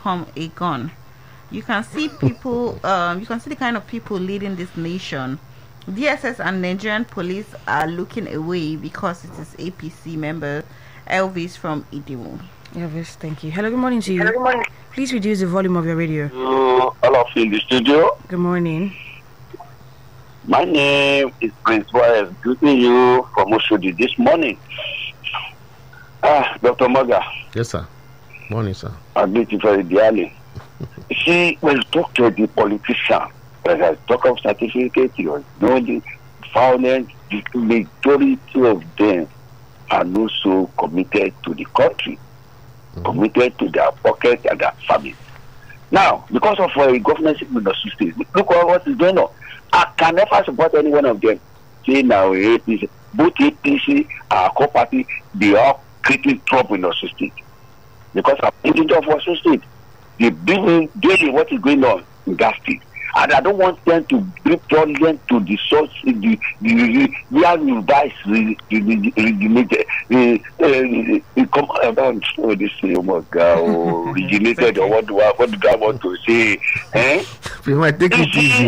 become a gun. You can see people, you can see the kind of people leading this nation. DSS and Nigerian police are looking away because it is APC member Elvis from Idimu. Elvis, thank you. Hello, good morning to you. Good morning. Please reduce the volume of your radio. All of you in the studio. Good morning. My name is Prince Boaz, greeting you from Oshodi this morning. Dr. Moga. Yes, sir. Morning, sir. I greet you very dearly. See, when you talk to the politician, when I talk of certificate, you know the violence, the majority of them are not so committed to the country, committed to their pocket and their family. Now, because of a government in the state, look what is going on. I can never support any one of them. See now, APC, both APC and core party, they are creating trouble in the state. Because I'm thinking of what state. They bring daily what is going on in that state. And I don't want them to bring problem to the source, where you buy originated, or what do I want to say? We might take it easy.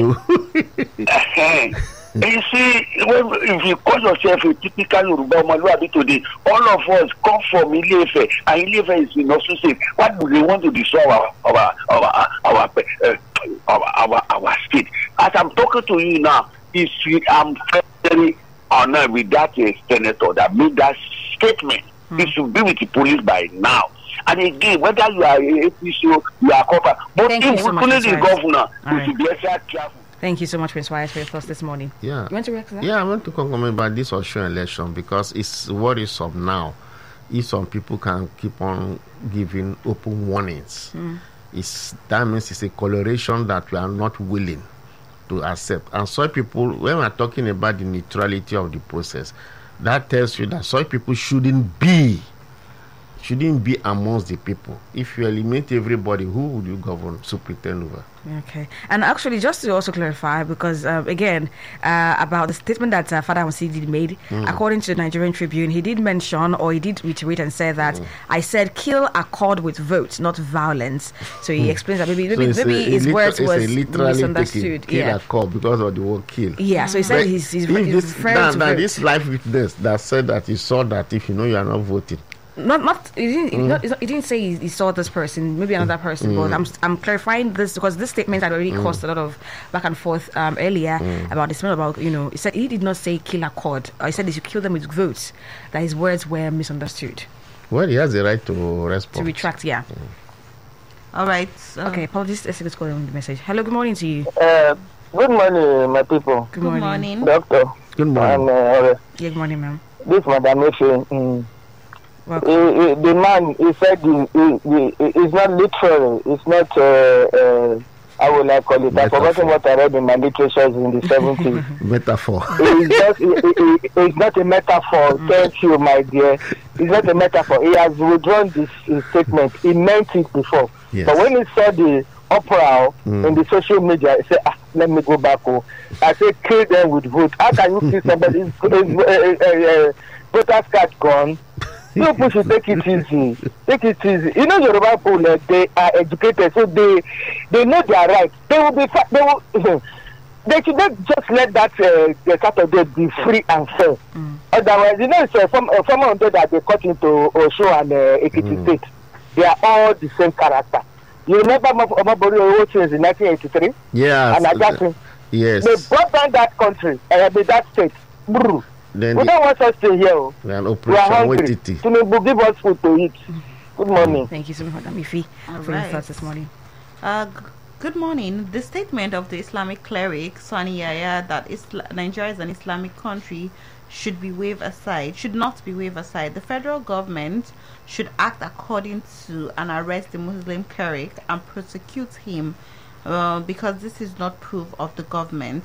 You see, if you call yourself a typical Yoruba Maluabi today, all of us come from Ile-Ife, and Ile-Ife is in also safe. What do they want to destroy our state? As I'm talking to you now, I'm very honored with that senator that made that statement. It should be with the police by now. And again, whether you are APC, you are corporate, but if we couldn't the governor, we should be extra careful. Thank you so much, Prince Wise, for your thoughts this morning. Yeah. You want to react to that? Yeah, I want to comment about this Osun election because it's worrisome now. If some people can keep on giving open warnings, that means it's a coloration that we are not willing to accept. And so people, when we're talking about the neutrality of the process, that tells you that so people shouldn't be amongst the people. If you eliminate everybody, who would you govern to pretend over? Okay. And actually, just to also clarify, because again, about the statement that Father Mosidi made, according to the Nigerian Tribune, he did mention, or he did reiterate and say that I said kill accord with vote, not violence. So he explains that maybe his words was misunderstood. Kill accord because of the word kill. Yeah, so he said he's referring to vote. This life witness that said that he saw that if you know you are not voting. He didn't say he saw this person, maybe another person, but I'm clarifying this because this statement had already caused a lot of back and forth earlier about this, about, he said he did not say kill accord. He said he should kill them with votes, that his words were misunderstood. Well, he has the right to respond. To retract, yeah. All right. Okay, apologies. Let's go on the message. Hello, good morning to you. Good morning, my people. Good morning. Doctor. Good morning. Yeah, good morning, ma'am. This Madam Efe, The man, he said, it's not literal. It's not, how will I call it? I've forgotten what I read in my literatures in the 70s. Metaphor. It's not a metaphor. Thank you, my dear. It's not a metaphor. He has withdrawn this statement. He meant it before. Yes. But when he saw the uproar in the social media, he said, let me go back home. I said, kill them with vote. How can you kill somebody's voter's card gone? People should take it easy. Take it easy. You know, Yoruba people, they are educated, so they know their rights. They will be. They should not just let that Saturday be free and fair. Otherwise, you know, it's someone that they cut into Osho and Ekiti State. They are all the same character. You remember Omobori Owochi in 1983? Yeah. And Ajasin? Yes. They brought down that country, that state. Brr. We don't want us to hear. We are an operation. Tinubu, give us food to eat. Good morning. Thank you so much, Madam Ifi, for your thoughts this morning. Good morning. The statement of the Islamic cleric Sani Yaya that Nigeria is an Islamic country should not be waved aside. The federal government should act according to and arrest the Muslim cleric and prosecute him because this is not proof of the government.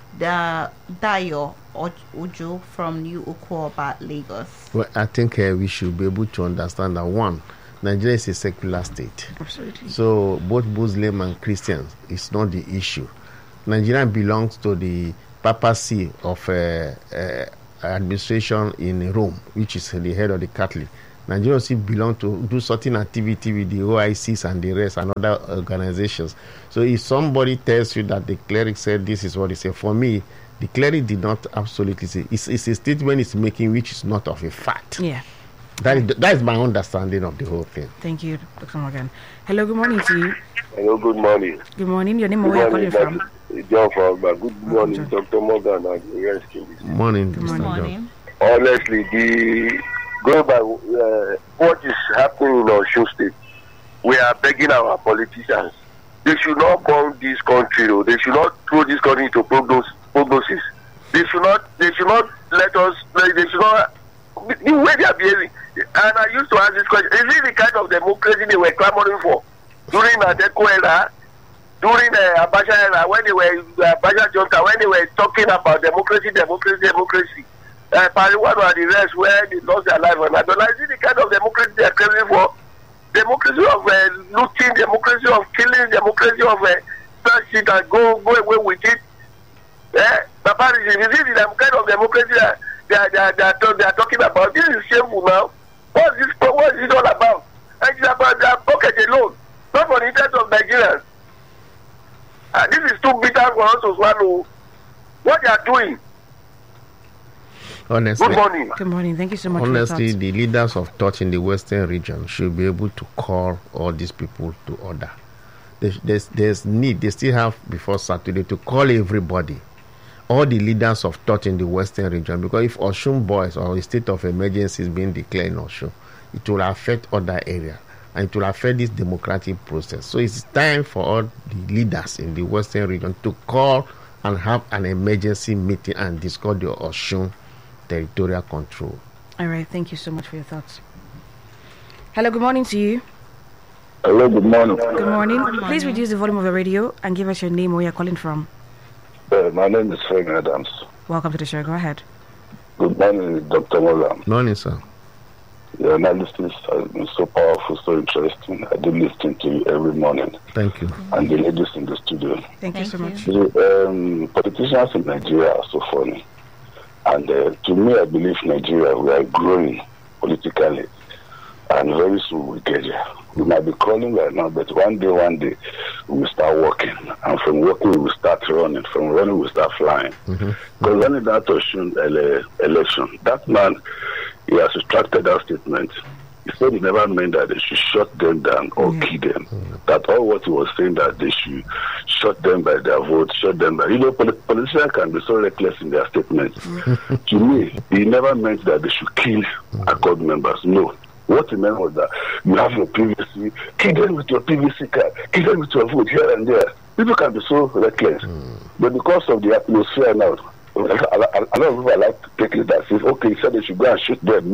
Dayo Ojo from New Okoba, Lagos. Well, I think we should be able to understand that one, Nigeria is a secular state. Absolutely. So both Muslim and Christians is not the issue. Nigeria belongs to the papacy of administration in Rome, which is the head of the Catholic. Nigeria still belong to do certain activity with the OICs and the rest and other organizations. So if somebody tells you that the cleric said this is what he said, for me, the cleric did not absolutely say. It's a statement he's making which is not of a fact. Yeah. That is my understanding of the whole thing. Thank you, Dr. Morgan. Hello, good morning to you. Hello, good morning. Good morning. Your name and where you're calling from? John from Good morning, John. Dr. Morgan and the rest in this. Morning, Good Mr. Good John. morning. Honestly, going by what is happening in Osun State, we are begging our politicians. They should not bomb this country. Or they should not throw this country into prognosis. They should not let us. They should not. The way they are behaving. And I used to ask this question: is it the kind of democracy they were clamoring for during Adeko era, during Abacha era, when they were Abacha Jonta, when they were talking about democracy? Pariwano and the rest, where they lost their life on Adola. Is it the kind of democracy they are claiming for? Democracy of looting, democracy of killing, democracy of such shit and go away with it. Papa, is it the kind of democracy they are talking about? This is shameful now. What is it all about? And it's about their pocket alone, not for the interest of Nigerians. This is too bitter for us to swallow. What they are doing. Honestly, Good morning. Good morning. Thank you so much. honestly, for the leaders of thought in the Western region should be able to call all these people to order. There's need. They still have before Saturday to call everybody, all the leaders of thought in the Western region, because if Osun boys or a state of emergency is being declared in Osun, it will affect other areas and it will affect this democratic process. So it's time for all the leaders in the Western region to call and have an emergency meeting and discuss the Osun territorial control. All right. Thank you so much for your thoughts. Hello. Good morning to you. Hello, good morning. Good morning. Good morning. Please reduce the volume of your radio and give us your name and where you're calling from. My name is Frank Adams. Welcome to the show. Go ahead. Good morning, Dr. Morgan. Morning, sir. Your analysis has been so powerful, so interesting. I do listen to you every morning, Thank you. and the ladies in the studio. Thank you so Thank much. The politicians in Nigeria are so funny. And to me, I believe Nigeria, we are growing politically. And very soon we'll get there. We might be crawling right now, but one day, we will start walking. And from walking, we will start running. From running, we will start flying. Because when that Osun election, that man, he has retracted that statement. He said he never meant that they should shut them down or kill them. That all what he was saying, that they should shut them by their vote, shut them by... Politicians can be so reckless in their statements. To me, he never meant that they should kill Accord members. No. What he meant was that you have your PVC, kill them with your PVC card, kill them with your vote here and there. People can be so reckless. But because of the atmosphere now, a lot of people like to take it as if, okay, he said they should go and shoot them.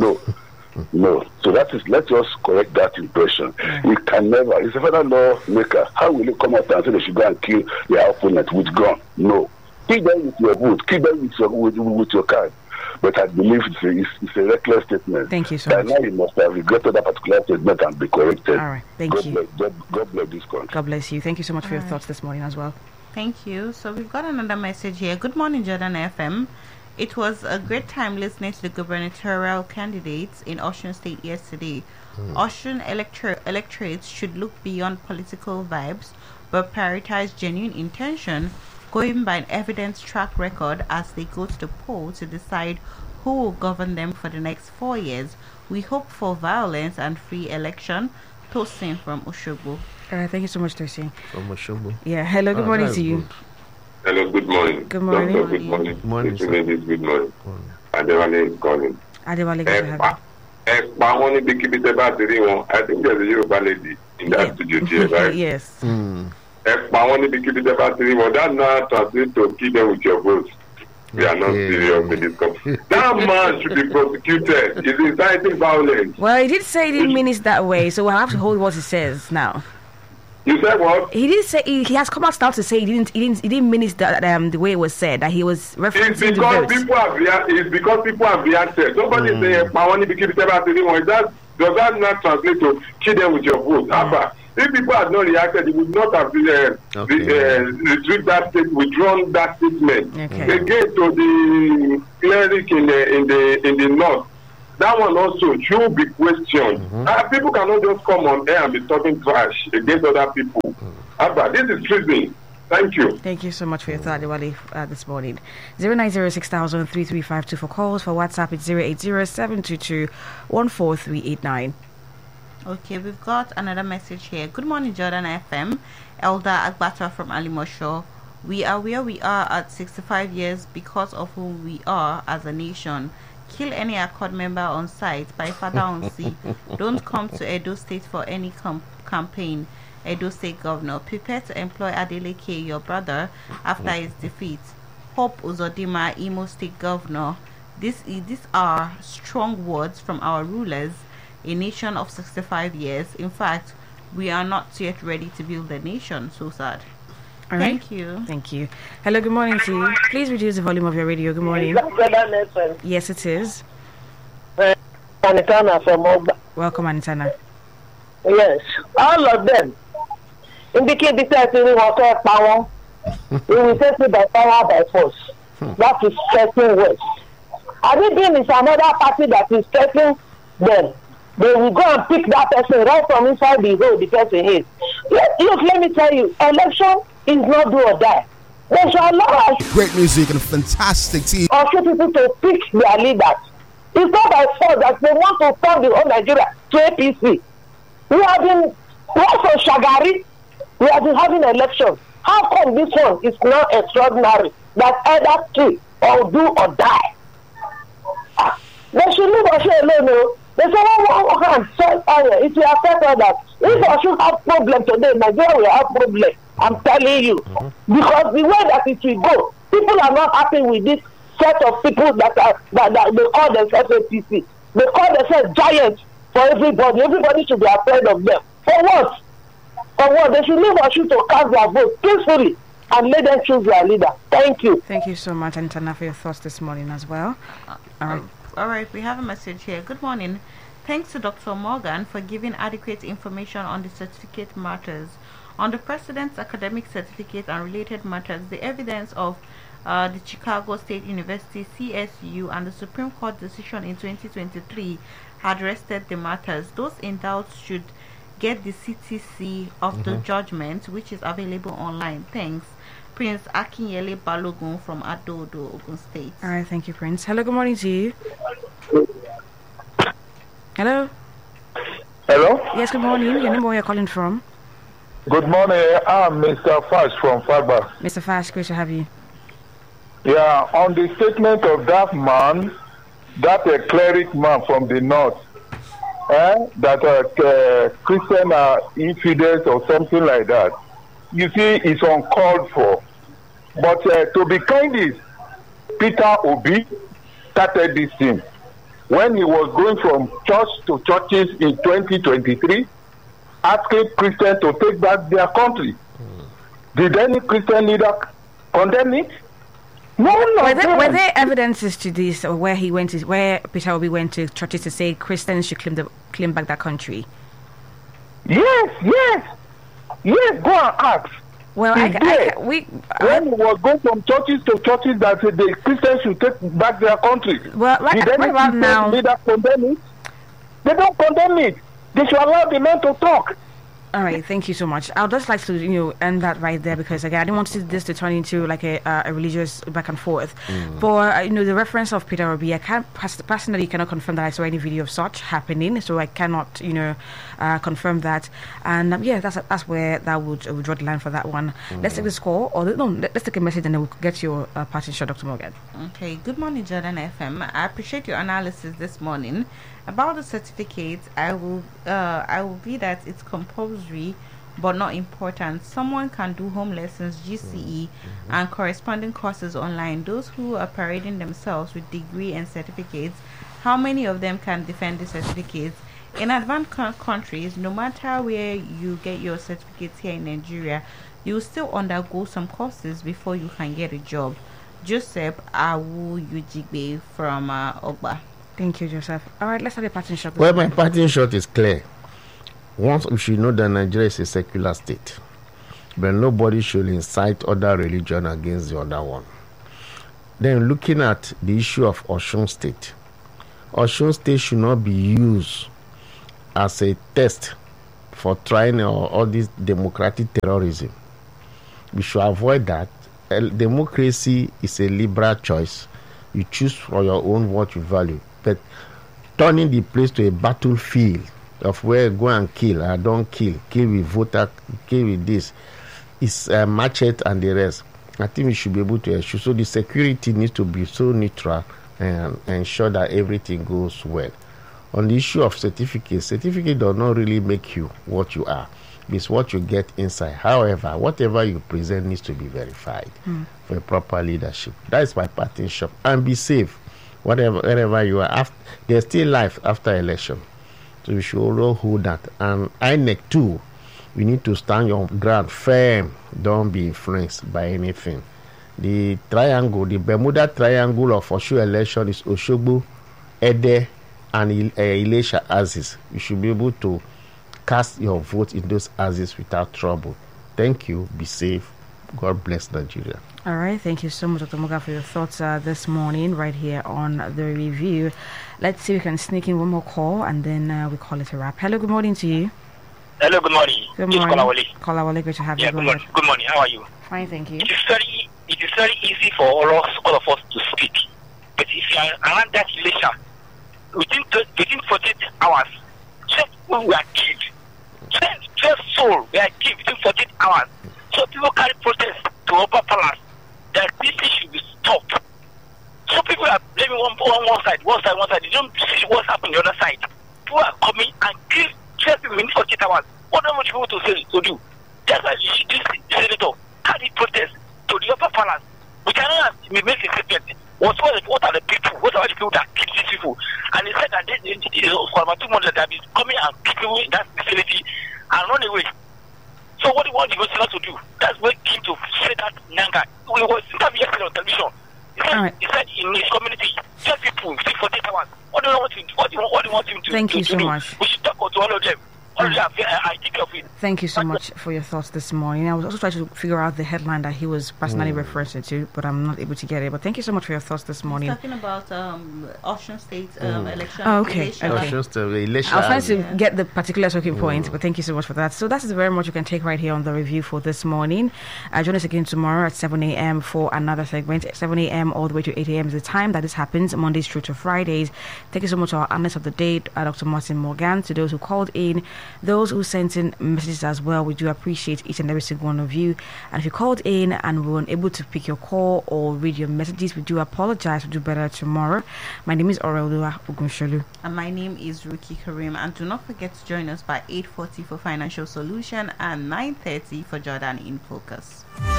No. So that is, let's just correct that impression. He can never, he's a federal lawmaker. How will he come out and say they should go and kill their opponent with gun? No. Kill them with your vote, kill them with your card. But I believe it's a reckless statement. Thank you so By much. now he must have regretted that particular statement and be corrected. All right. Thank God you. God bless this country. God bless you. Thank you so much for your thoughts this morning as well. Thank you. So we've got another message here. Good morning, Jordan FM. It was a great time listening to the gubernatorial candidates in Osun State yesterday. Osun electorates should look beyond political vibes, but prioritize genuine intention, going by an evidence track record as they go to the poll to decide who will govern them for the next 4 years. We hope for violence and free election. Tosin from Oshobo. All right. Thank you so much, Tosin. From Oshobo. Yeah. Hello. Good morning that's to you. good. Hello, good morning. Good morning. Doctor, good morning. Morning, Mr. sir. Ladies, good morning. Adewale is calling. Adewale, good to have you. Pa wọn níbi kíbi tẹ́ bá ti rí wọn. I think there's a Yoruba lady in that studio here, right? Yes. Pa wọn níbi kíbi tẹ́ bá ti rí wọn. That now translates to kill them with your votes. We are not serious in this country. That man should be prosecuted. He's inciting violence. Well, he did say he didn't mean it that way, so we'll have to hold what he says now. You said what? He did say he has come out now to say he didn't mean it that, the way it was said, that he was It's referencing the because votes. people have reacted. Somebody say, "Pa wọn níbi kíbi tẹ́ bá ti rí wọn." Does that not translate to kill them with your vote? Abba, if people had not reacted, it would not have withdrawn that statement. Okay. Again, to the cleric in the north, that one also should be questioned. People cannot just come on air and be talking trash against other people. Abba, this is treason. Thank you. Thank you so much for your thought, Diwali, this morning. 09060003352 for calls. For WhatsApp, it's 08072214389. Okay, we've got another message here. Good morning, Jordan FM. Elder Agbata from Alimosho. We are where we are at 65 years because of who we are as a nation. Kill any Accord member on site by Father on sea. Don't come to Edo State for any campaign. Edo State Governor, prepare to employ Adeleke, your brother, after his defeat. Hope Uzodima, Imo State Governor. These are strong words from our rulers. A nation of 65 years. In fact, we are not yet ready to build a nation. So sad. All right. Thank you. Thank you. Hello, good morning to you. Please reduce the volume of your radio. Good morning. Yes, it is. Anitana from Oba. Welcome, Anitana. Yes, all of them. Indicate the certain water power. We will take it by power by force. That is threatening West. Abidin is another party that is threatening them. They will go and pick that person right from inside the hole the person is. Look, let me tell you, election is not do or die. They shall allow us great music and a fantastic team. Also people to pick their leaders. It's not by force that they want to turn the whole Nigeria to APC. We have been also Shagari. We have been having elections. How come this one is now extraordinary that either kill or do or die? They should leave us alone. No? They say, one hand, it will affect others. If I should have problem today, Nigeria will have problem. I'm telling you. Because the way that it will go, people are not happy with this set of people that they call themselves APC. They call themselves giants for everybody. Everybody should be afraid of them. For what? For what? They should leave us to cast their vote peacefully and let them choose their leader. Thank you. Thank you so much, Antana, for your thoughts this morning as well. All right, we have a message here. Good morning. Thanks to Dr. Morgan for giving adequate information on the certificate matters. On the President's academic certificate and related matters, the evidence of the Chicago State University, CSU, and the Supreme Court decision in 2023 had rested the matters. Those in doubt should get the CTC of the judgment, which is available online. Thanks. Prince Akinyele Balogun from Adodo, Ogun State. All right, thank you, Prince. Hello, good morning to you. Hello? Hello? Yes, good morning. Your name, where you're calling from? Good morning. I'm Mr. Fash from Fagba. Mr. Fash, great to have you. Yeah, on the statement of that man, that cleric man from the north, that Christian are infidels or something like that. You see, it's uncalled for. But to be kind is, Peter Obi started this thing. When he was going from church to churches in 2023, asking Christians to take back their country. Did any Christian leader condemn it? No. Were there evidences to this, or where Peter Obi went to churches to say Christians should claim back that country? Yes. Go and ask. Well, when he was going from churches to churches that the Christians should take back their country. Well, Did any Christian leader condemn it? They don't condemn it. They should allow the men to talk. All right, thank you so much. I would just like to, end that right there, because again, I didn't want this to turn into like a religious back and forth. But the reference of Peter Obi, I can't personally cannot confirm that I saw any video of such happening, so I cannot confirm that. And that's where that would draw the line for that one. Let's take this call, let's take a message and then we'll get your parting shot, Dr. Morgan. Okay. Good morning, Jordan FM. I appreciate your analysis this morning. About the certificate, I will be that it's compulsory but not important. Someone can do home lessons, GCE, and corresponding courses online. Those who are parading themselves with degree and certificates, how many of them can defend the certificates? In advanced countries, no matter where you get your certificates here in Nigeria, you will still undergo some courses before you can get a job. Joseph Awu Ujigbe from Ogba. Thank you, Joseph. All right, let's have a parting shot. Well, my parting shot is clear. Once we should know that Nigeria is a secular state, but nobody should incite other religion against the other one. Then looking at the issue of Osun State, Osun State should not be used as a test for trying all this democratic terrorism. We should avoid that. Democracy is a liberal choice. You choose for your own what you value. But turning the place to a battlefield of where go and kill, I don't kill with voter, kill with this, is machete and the rest. I think we should be able to ensure. So the security needs to be so neutral and ensure that everything goes well. On the issue of certificate does not really make you what you are. It's what you get inside. However, whatever you present needs to be verified for a proper leadership. That is my parting shot. And be safe, wherever you are. There's still life after election. So we should all hold that. And INEC too, we need to stand your ground firm. Don't be influenced by anything. The triangle, the Bermuda Triangle of Osun election is Osogbo, Ede, and Ilesha Axis. You should be able to cast your vote in those axes without trouble. Thank you. Be safe. God bless Nigeria. All right. Thank you so much, Dr. Muga, for your thoughts this morning right here on the review. Let's see if we can sneak in one more call and then we call it a wrap. Hello. Good morning to you. Hello, good morning. Good morning. Kolawole, good to have you. Good morning. Good morning. How are you? Fine, thank you. It is very easy for all of us to speak. But if you are around that relation, within 48 hours, 12 people were killed. 12 souls were killed within 48 hours. So people carry protest to Upper Palace that this thing should be stopped. So people are blaming one side. They don't see what's happening on the other side. People are coming and kill 12 people within 48 hours. What do you want to do? That's why this senator carry protest to the Upper Palace. We cannot make a statement. What are the people? What are the people that kill these people? And he said that for about 2 months that they have coming and kill people in that vicinity and run away. So what do you want the governor to do? That's what came to say that Nanga. We was interviewed yesterday on television. He said in his community, 12 people within 48 hours. What do you want him to do? What do you want him to Thank you so do? much. We should talk to all of them. I think of it. Thank you so much for your thoughts this morning. I was also trying to figure out the headline that he was personally referring to, but I'm not able to get it. But thank you so much for your thoughts this morning. He's talking about Osun State election. Oh, okay. Osun State election. I was trying to get the particular talking point, but thank you so much for that. So that is very much you can take right here on the review for this morning. Join us again tomorrow at 7 a.m. for another segment. 7 a.m. all the way to 8 a.m. is the time that this happens, Mondays through to Fridays. Thank you so much to our analyst of the day, Dr. Martin Morgan, to those who called in, those who sent in messages as well. We do appreciate each and every single one of you. And if you called in and we weren't able to pick your call or read your messages, we do apologize. We'll do better tomorrow. My name is Aurelua Ogunsholu. And my name is Ruki Karim. And do not forget to join us by 8:40 for Financial Solution and 9:30 for Jordan in Focus.